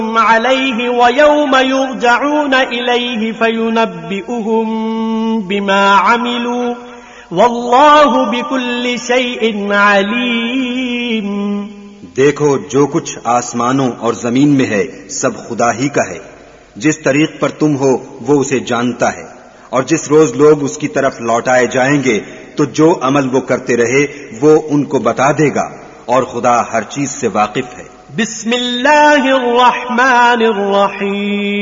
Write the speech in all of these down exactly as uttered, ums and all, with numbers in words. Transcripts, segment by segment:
عليه ويوم يرجعون إليه فينبئهم بما عملوا والله بكل شيء عليم. دیکھو جو کچھ آسمانوں اور زمین میں ہے سب خدا ہی کا ہے. جس طریق پر تم ہو وہ اسے جانتا ہے، اور جس روز لوگ اس کی طرف لوٹائے جائیں گے تو جو عمل وہ کرتے رہے وہ ان کو بتا دے گا، اور خدا ہر چیز سے واقف ہے. بسم اللہ الرحمن الرحیم.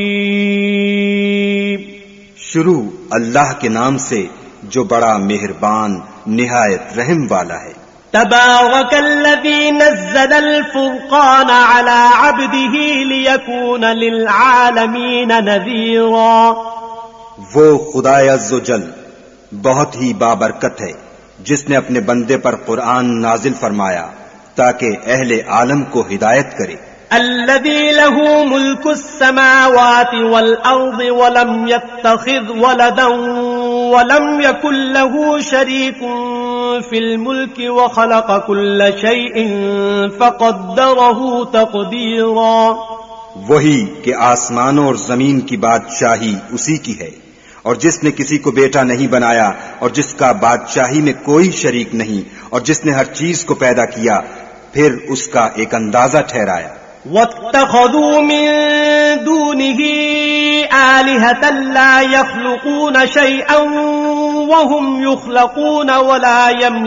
شروع اللہ کے نام سے جو بڑا مہربان نہایت رحم والا ہے. تبارک الذی نزل الفرقان على عبده ليكون للعالمین نذیرا. وہ خدائے عز و جل بہت ہی بابرکت ہے جس نے اپنے بندے پر قرآن نازل فرمایا تاکہ اہل عالم کو ہدایت کرے. الذي له ملك السماوات والأرض ولم يتخذ ولدا ولم يكن له شريك في الملك وخلق كل شيء فقدره تقديرا. وہی کہ آسمانوں اور زمین کی بادشاہی اسی کی ہے، اور جس نے کسی کو بیٹا نہیں بنایا اور جس کا بادشاہی میں کوئی شریک نہیں، اور جس نے ہر چیز کو پیدا کیا پھر اس کا ایک اندازہ ٹھہرایا. واتخذوا من دونه آلهة لا يخلقون شيئا وهم يخلقون ولا يملكون